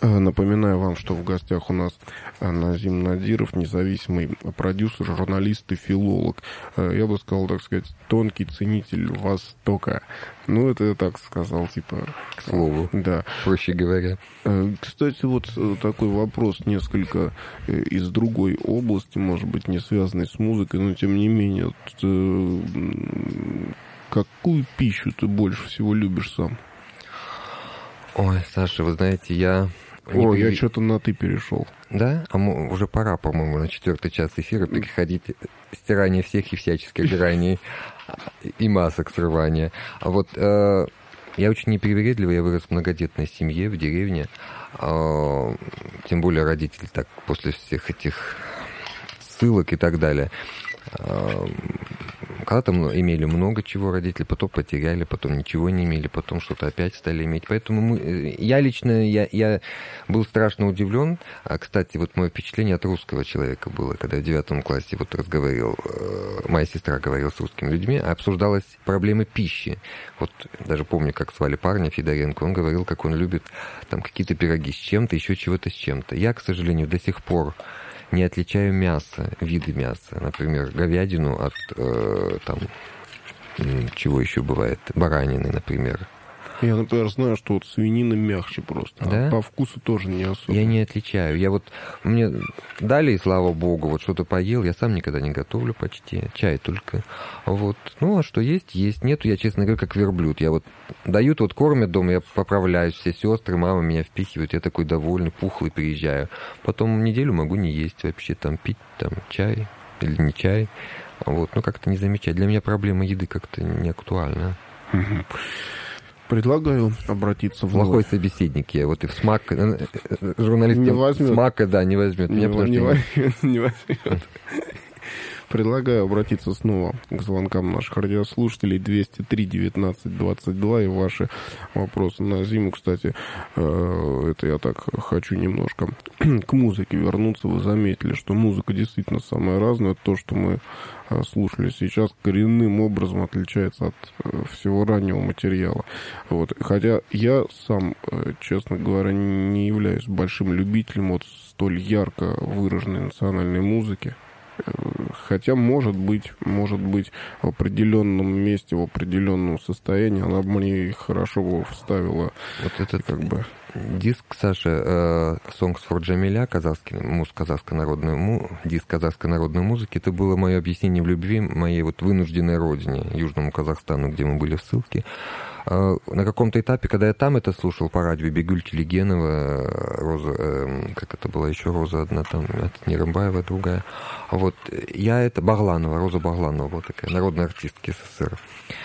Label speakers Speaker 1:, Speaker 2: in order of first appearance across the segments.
Speaker 1: Напоминаю вам, что в гостях у нас Назим Надиров, независимый продюсер, журналист и филолог. Я бы сказал, так сказать, тонкий ценитель Востока. Ну, это я так сказал, типа...
Speaker 2: К слову,
Speaker 1: да.
Speaker 2: Проще говоря.
Speaker 1: Кстати, вот такой вопрос несколько из другой области, может быть, не связанный с музыкой, но тем не менее. Какую пищу ты больше всего любишь сам?
Speaker 2: Ой, Саша, вы знаете, я что-то
Speaker 1: на «ты» перешел.
Speaker 2: Да? Уже пора, по-моему, на 4-й час эфира переходить стирание всех и всяческих граней и масок срывания. А вот я очень непривередливый, я вырос в многодетной семье, в деревне. Тем более родители так после всех этих ссылок и так далее. Когда-то имели много чего родители, потом потеряли, потом ничего не имели, потом что-то опять стали иметь. Поэтому я лично был страшно удивлен. Кстати, вот мое впечатление от русского человека было, когда в 9 классе вот разговаривал, моя сестра говорила с русскими людьми, обсуждалась проблема пищи. Вот даже помню, как звали парня Федоренко, он говорил, как он любит там какие-то пироги с чем-то, еще чего-то с чем-то. Я, к сожалению, до сих пор не отличаю мясо, виды мяса. Например, говядину от, чего еще бывает, баранины, например.
Speaker 1: Я, например, знаю, что вот свинина мягче просто,
Speaker 2: да?
Speaker 1: А по вкусу тоже не особо.
Speaker 2: Я не отличаю. Мне дали, и слава богу, вот что-то поел, я сам никогда не готовлю почти, чай только. Вот. Ну, а что есть, есть. Нету, я, честно говоря, как верблюд. Я вот дают, вот кормят дома, я поправляюсь, все сестры, мама меня впихивают, я такой довольный, пухлый, приезжаю. Потом неделю могу не есть вообще, там, пить там чай или не чай. Вот. Ну, как-то не замечать. Для меня проблема еды как-то не актуальна.
Speaker 1: Предлагаю обратиться в...
Speaker 2: Плохой собеседник я. Вот и в СМАК... Журналист СМАКа, да, не возьмет.
Speaker 1: Не возьмет. Предлагаю обратиться снова к звонкам наших радиослушателей 203-19-22 и ваши вопросы на Зиму. Кстати, это я так хочу немножко к музыке вернуться. Вы заметили, что музыка действительно самая разная. То, что мы слушали сейчас, коренным образом отличается от всего раннего материала. Вот. Хотя я сам, честно говоря, не являюсь большим любителем вот столь ярко выраженной национальной музыки. Хотя, может быть, в определенном месте, в определенном состоянии она мне хорошо бы вставила.
Speaker 2: Вот этот диск, Саша, «Songs for Джамиля», диск казахской народной музыки, это было мое объяснение в любви моей вот вынужденной родине, Южному Казахстану, где мы были в ссылке. На каком-то этапе, когда я там это слушал по радио, Бегюль Телегенова, Роза, как это была еще Роза одна, там, это не Рымбаева, другая. Вот, Роза Багланова, вот такая, народная артистка СССР.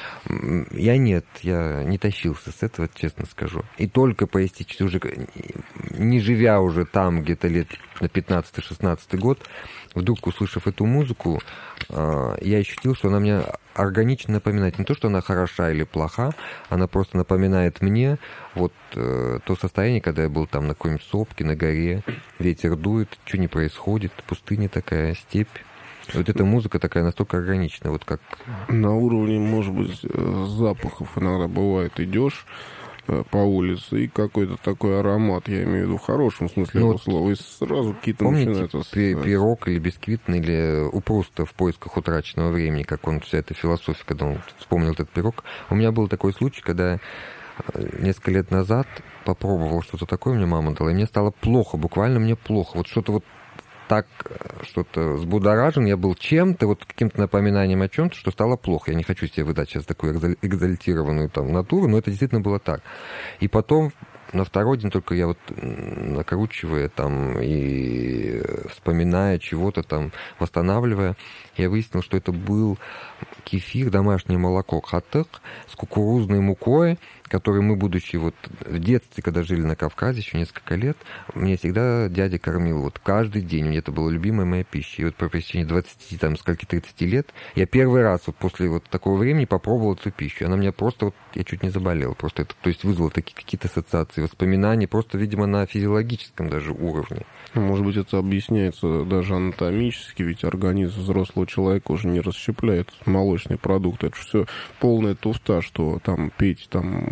Speaker 2: Я не тащился с этого, честно скажу. И только по истечении, уже не живя уже там где-то лет на 15-16 год, вдруг, услышав эту музыку, я ощутил, что она мне органично напоминает. Не то, что она хороша или плоха, она просто напоминает мне вот то состояние, когда я был там на какой-нибудь сопке, на горе, ветер дует, ничего не происходит, пустыня такая, степь. Вот эта музыка такая настолько органичная, вот как...
Speaker 1: На уровне, может быть, запахов иногда бывает, идешь по улице, и какой-то такой аромат, я имею в виду в хорошем смысле этого слова, и сразу какие-то начинают...
Speaker 2: Помните пирог или бисквитный, или у Пруста «В поисках утраченного времени», как он, вся эта философия, когда он вспомнил этот пирог. У меня был такой случай, когда несколько лет назад попробовал что-то такое, мне мама дала, и мне стало плохо, буквально мне плохо. Вот что-то вот так, что-то взбудоражен, я был чем-то, вот каким-то напоминанием о чем-то, что стало плохо. Я не хочу себе выдать сейчас такую экзальтированную там натуру, но это действительно было так. И потом, на второй день только я вот накручивая там и вспоминая чего-то там, восстанавливая, я выяснил, что это был кефир, домашнее молоко хатык с кукурузной мукой, который мы, будучи вот в детстве, когда жили на Кавказе еще несколько лет, меня всегда дядя кормил вот каждый день. Это была любимая моя пища. И вот по причине 20, там, скольки 30 лет я первый раз вот после вот такого времени попробовал эту пищу. Она меня просто, вот, я чуть не заболел. Просто это, то есть вызвало такие какие-то ассоциации, воспоминания, просто, видимо, на физиологическом даже уровне.
Speaker 1: Может быть, это объясняется даже анатомически, ведь организм взрослого человека уже не расщепляет молочные продукты. Это все полная туфта, что там пить там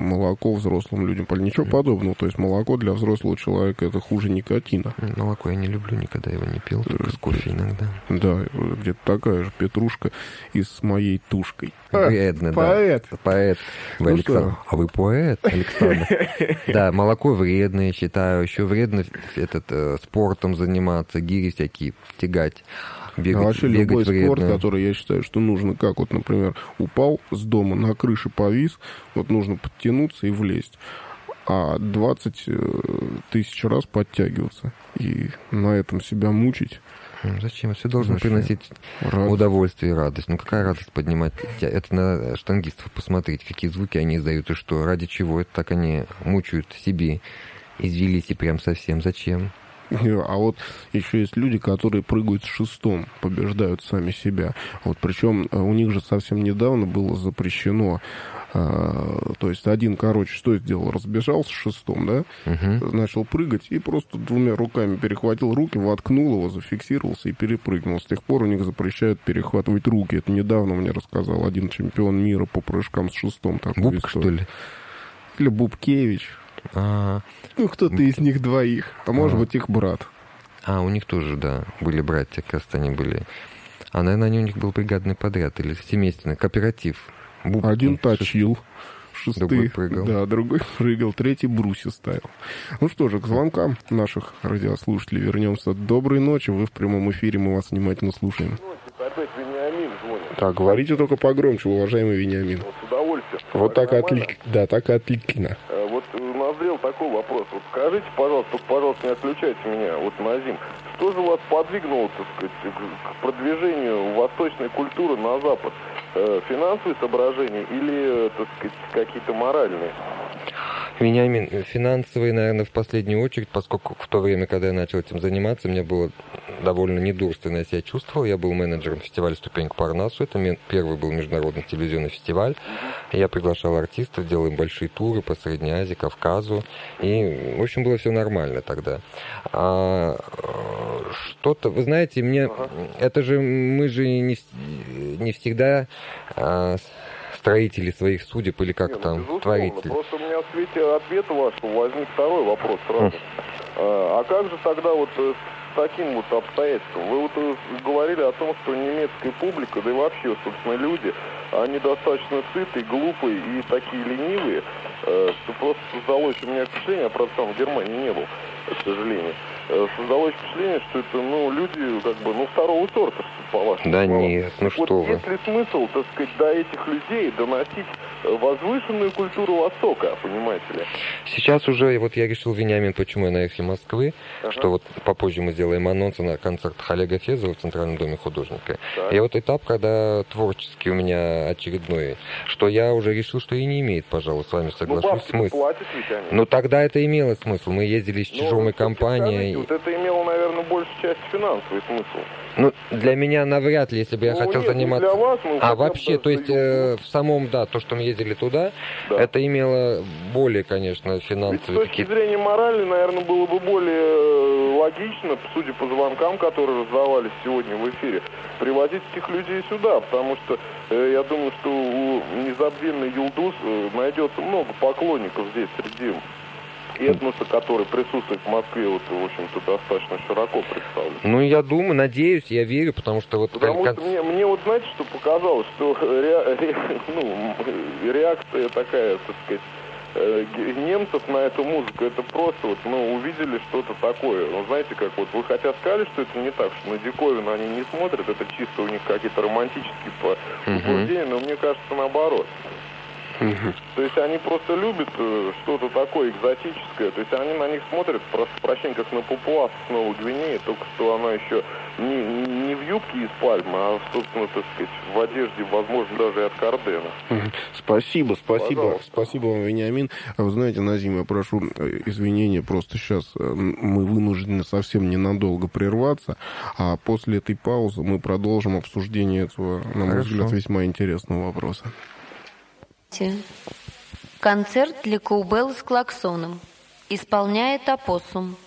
Speaker 1: молоко взрослым людям. Ничего подобного. То есть молоко для взрослого человека это хуже никотина.
Speaker 2: Молоко я не люблю, никогда его не пил, только с кофе иногда.
Speaker 1: Да, где-то такая же петрушка и с моей тушкой.
Speaker 2: Вредно,
Speaker 1: поэт.
Speaker 2: Да. Поэт. Вы, Александр. А вы поэт, Александр? Да, молоко вредное, считаю. Еще вредно спортом заниматься, гири всякие тягать.
Speaker 1: Вообще любой спорт, который я считаю, что нужно, как вот, например, упал с дома, на крыше повис, вот нужно подтянуться и влезть, а 20 тысяч раз подтягиваться и на этом себя мучить.
Speaker 2: Зачем? Все должно приносить удовольствие и радость. Ну какая радость поднимать? Это на штангистов посмотреть, какие звуки они издают и что, ради чего это так они мучают себе, извелись и прям совсем. Зачем?
Speaker 1: А вот еще есть люди, которые прыгают с шестом, побеждают сами себя. Вот причем у них же совсем недавно было запрещено. То есть один, что сделал? Разбежался с шестом, да? Начал прыгать и просто двумя руками перехватил руки, воткнул его, зафиксировался и перепрыгнул. С тех пор у них запрещают перехватывать руки. Это недавно мне рассказал один чемпион мира по прыжкам с шестом.
Speaker 2: Бубка, что ли?
Speaker 1: Или Бубкевич. Ну, кто-то из них двоих. А может быть, их брат.
Speaker 2: У них тоже, да, были братья, кажется, они были. Наверное, у них был бригадный подряд или семейственный кооператив. Бубки.
Speaker 1: Один точил, шестые,
Speaker 2: другой прыгал.
Speaker 1: Да, другой прыгал, третий брусья ставил. Ну что же, к звонкам наших радиослушателей вернемся. Доброй ночи, вы в прямом эфире, мы вас внимательно слушаем.
Speaker 3: Опять Вениамин звонит.
Speaker 1: Так, говорите только погромче, уважаемый Вениамин.
Speaker 3: Вот с удовольствием.
Speaker 1: Вот так отлично.
Speaker 3: Вот назрел такой вопрос. Вот скажите, пожалуйста, не отключайте меня, вот Назим. Что же вас подвигнуло, так сказать, к продвижению восточной культуры на Запад? Финансовые соображения или, так сказать, какие-то моральные?
Speaker 2: Вениамин, финансовые, наверное, в последнюю очередь, поскольку в то время, когда я начал этим заниматься, мне было довольно недурственно я себя чувствовал. Я был менеджером фестиваля «Ступенька Парнасу». Это первый был международный телевизионный фестиваль. Я приглашал артистов, делал им большие туры по Средней Азии, Кавказу. И, в общем, было все нормально тогда. Что-то, вы знаете, это же мы же не всегда строители своих судеб или как там творители.
Speaker 3: Просто у меня в свете ответа вашего возник второй вопрос сразу. А как же тогда вот с таким вот обстоятельством? Вы вот говорили о том, что немецкая публика, да и вообще, собственно, люди, они достаточно сытые, глупые и такие ленивые, что просто создалось у меня впечатление, правда, там в Германии не был, к сожалению, создалось впечатление, что это, люди, второго сорта, по-вашему.
Speaker 2: Да нет, что вы.
Speaker 3: Есть ли смысл, так сказать, до этих людей доносить возвышенную культуру Востока, понимаете ли?
Speaker 2: Сейчас уже, вот я решил, Вениамин, почему я на эхе Москвы, что вот попозже мы сделаем анонс на концерт Олега Фезова в Центральном доме художника. Так. И вот этап, когда творческий у меня очередной, что я уже решил, что и не имеет, пожалуй, с вами соглашусь, смысл.
Speaker 3: Платят ведь они.
Speaker 2: Тогда это имело смысл. Мы ездили с чужой компанией.
Speaker 3: Вот это имело, наверное, большую часть финансовый смысл.
Speaker 2: Для меня навряд ли, если бы я хотел заниматься...
Speaker 3: Для вас,
Speaker 2: вообще, то есть в самом, то, что мы ездили туда, это имело более, конечно, финансовые...
Speaker 3: Ведь с точки зрения морали, наверное, было бы более логично, судя по звонкам, которые раздавались сегодня в эфире, приводить этих людей сюда, потому что я думаю, что у незабвенный Юлдуз найдется много поклонников здесь среди этноса, который присутствует в Москве, в общем-то, достаточно широко представлен.
Speaker 2: Я думаю, надеюсь, я верю, потому что
Speaker 3: Потому что мне знаете, что показалось, что реакция такая, так сказать, немцев на эту музыку, это просто увидели что-то такое. Знаете, как вы хотя сказали, что это не так, что на диковину они не смотрят, это чисто у них какие-то романтические побуждения, но мне кажется, наоборот. То есть они просто любят что-то такое экзотическое. То есть они на них смотрят, прошу прощения, как на папуасов с Новой Гвинеи, только что она еще не в юбке из пальмы, а, собственно, так сказать, в одежде, возможно, даже и от Кардена.
Speaker 1: Спасибо.
Speaker 3: Пожалуйста.
Speaker 1: Спасибо вам, Вениамин. Вы знаете, Назим, я прошу извинения, просто сейчас мы вынуждены совсем ненадолго прерваться, а после этой паузы мы продолжим обсуждение этого, на мой взгляд, весьма интересного вопроса.
Speaker 4: Концерт для коубелла с клаксоном. Исполняет опоссум.